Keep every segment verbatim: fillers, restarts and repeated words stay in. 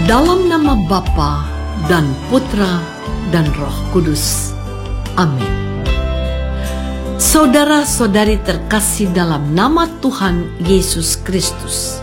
Dalam nama Bapa dan Putra dan Roh Kudus. Amin. Saudara-saudari terkasih dalam nama Tuhan Yesus Kristus.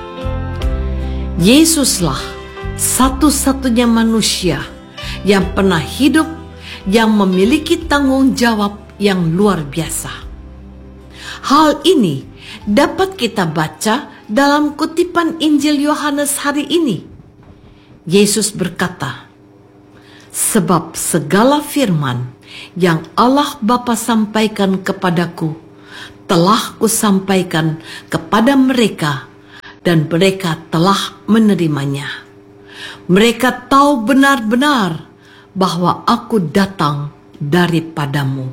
Yesuslah satu-satunya manusia yang pernah hidup, yang memiliki tanggung jawab yang luar biasa. Hal ini dapat kita baca dalam kutipan Injil Yohanes hari ini. Yesus berkata, "Sebab segala firman yang Allah Bapa sampaikan kepadaku, telah kusampaikan kepada mereka, dan mereka telah menerimanya. Mereka tahu benar-benar bahwa aku datang daripadamu."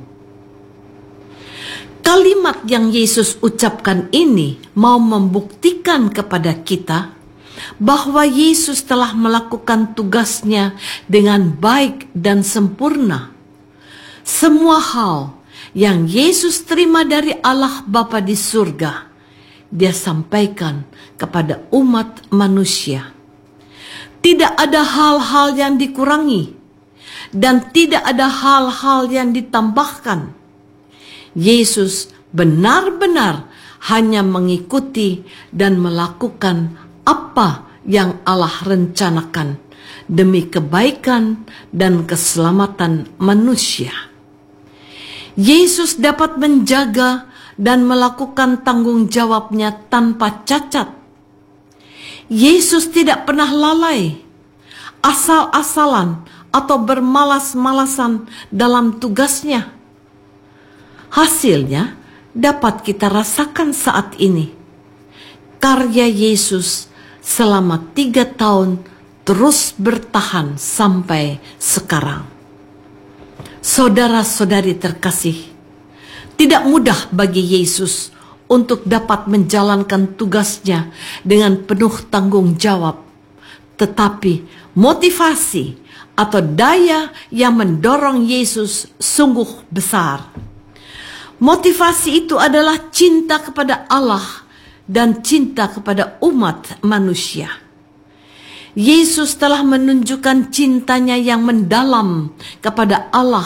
Kalimat yang Yesus ucapkan ini mau membuktikan kepada kita bahwa Yesus telah melakukan tugasnya dengan baik dan sempurna. Semua hal yang Yesus terima dari Allah Bapa di surga, Dia sampaikan kepada umat manusia. Tidak ada hal-hal yang dikurangi, dan tidak ada hal-hal yang ditambahkan. Yesus benar-benar hanya mengikuti dan melakukan apa yang Allah rencanakan demi kebaikan dan keselamatan manusia. Yesus dapat menjaga dan melakukan tanggung jawabnya tanpa cacat. Yesus tidak pernah lalai, asal-asalan atau bermalas-malasan dalam tugasnya. Hasilnya dapat kita rasakan saat ini. Karya Yesus selama tiga tahun terus bertahan sampai sekarang. Saudara-saudari terkasih, tidak mudah bagi Yesus untuk dapat menjalankan tugasnya dengan penuh tanggung jawab. Tetapi motivasi atau daya yang mendorong Yesus sungguh besar. Motivasi itu adalah cinta kepada Allah dan cinta kepada umat manusia. Yesus telah menunjukkan cintanya yang mendalam kepada Allah.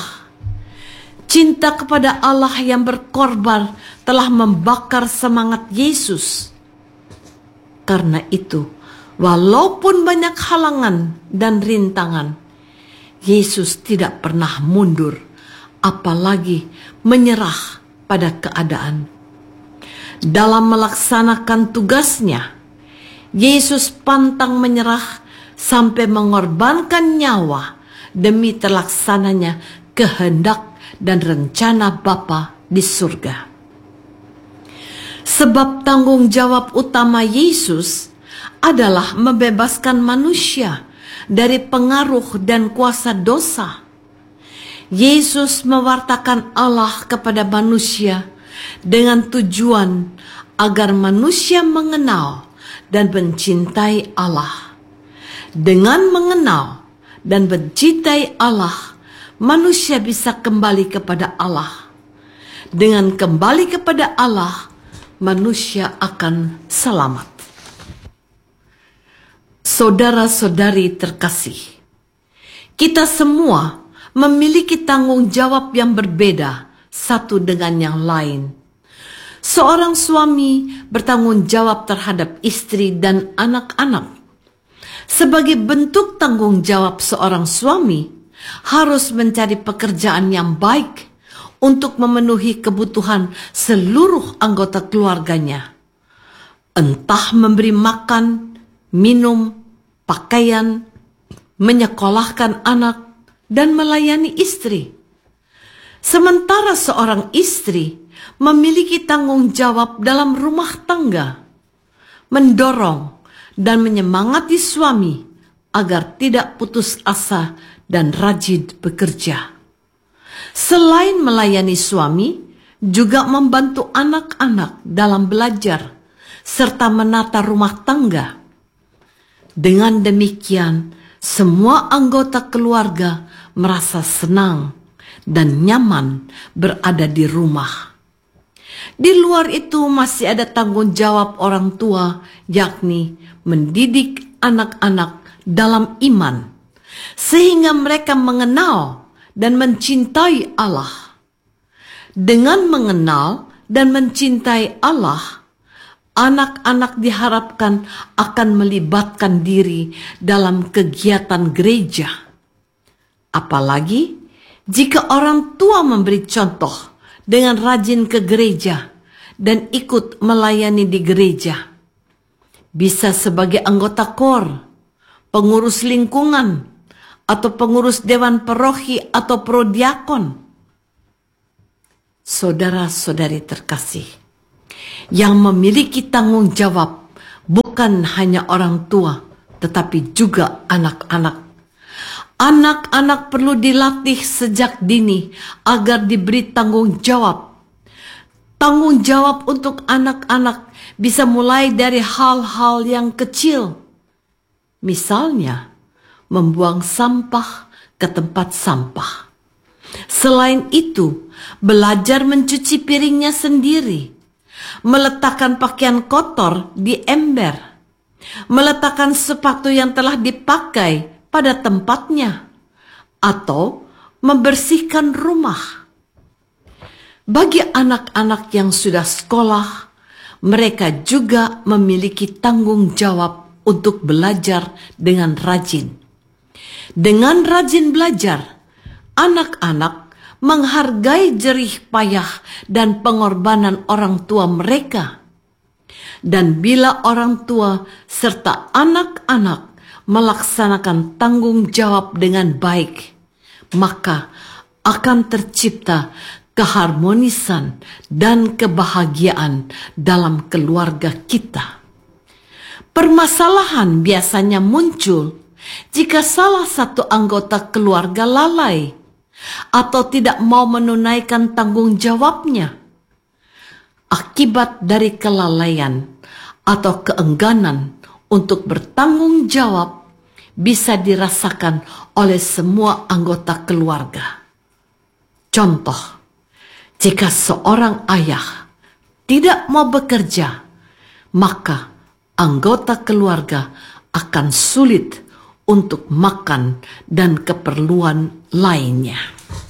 Cinta kepada Allah yang berkorban telah membakar semangat Yesus. Karena itu, walaupun banyak halangan dan rintangan, Yesus tidak pernah mundur, apalagi menyerah pada keadaan. Dalam melaksanakan tugasnya, Yesus pantang menyerah sampai mengorbankan nyawa demi terlaksananya kehendak dan rencana Bapa di surga. Sebab tanggung jawab utama Yesus adalah membebaskan manusia dari pengaruh dan kuasa dosa. Yesus mewartakan Allah kepada manusia dengan tujuan agar manusia mengenal dan mencintai Allah. Dengan mengenal dan mencintai Allah, manusia bisa kembali kepada Allah. Dengan kembali kepada Allah, manusia akan selamat. Saudara-saudari terkasih, kita semua memiliki tanggung jawab yang berbeda satu dengan yang lain. Seorang suami bertanggung jawab terhadap istri dan anak-anak. Sebagai bentuk tanggung jawab seorang suami harus mencari pekerjaan yang baik untuk memenuhi kebutuhan seluruh anggota keluarganya. Entah memberi makan, minum, pakaian, menyekolahkan anak, dan melayani istri. Sementara seorang istri memiliki tanggung jawab dalam rumah tangga, mendorong dan menyemangati suami agar tidak putus asa dan rajin bekerja. Selain melayani suami, juga membantu anak-anak dalam belajar serta menata rumah tangga. Dengan demikian, semua anggota keluarga merasa senang dan nyaman berada di rumah. Di luar itu masih ada tanggung jawab orang tua, yakni mendidik anak-anak dalam iman, sehingga mereka mengenal dan mencintai Allah. Dengan mengenal dan mencintai Allah, anak-anak diharapkan akan melibatkan diri dalam kegiatan gereja. Apalagi jika orang tua memberi contoh dengan rajin ke gereja dan ikut melayani di gereja. Bisa sebagai anggota kor, pengurus lingkungan, atau pengurus dewan paroki atau prodiakon. Saudara-saudari terkasih, yang memiliki tanggung jawab bukan hanya orang tua, tetapi juga anak-anak. Anak-anak perlu dilatih sejak dini agar diberi tanggung jawab. Tanggung jawab untuk anak-anak bisa mulai dari hal-hal yang kecil. Misalnya, membuang sampah ke tempat sampah. Selain itu, belajar mencuci piringnya sendiri, meletakkan pakaian kotor di ember, meletakkan sepatu yang telah dipakai pada tempatnya, atau membersihkan rumah. Bagi anak-anak yang sudah sekolah, mereka juga memiliki tanggung jawab untuk belajar dengan rajin. Dengan rajin belajar, anak-anak menghargai jerih payah dan pengorbanan orang tua mereka. Dan bila orang tua serta anak-anak melaksanakan tanggung jawab dengan baik, maka akan tercipta keharmonisan dan kebahagiaan dalam keluarga kita. Permasalahan biasanya muncul jika salah satu anggota keluarga lalai atau tidak mau menunaikan tanggung jawabnya. Akibat dari kelalaian atau keengganan untuk bertanggung jawab bisa dirasakan oleh semua anggota keluarga. Contoh, jika seorang ayah tidak mau bekerja, maka anggota keluarga akan sulit untuk makan dan keperluan lainnya.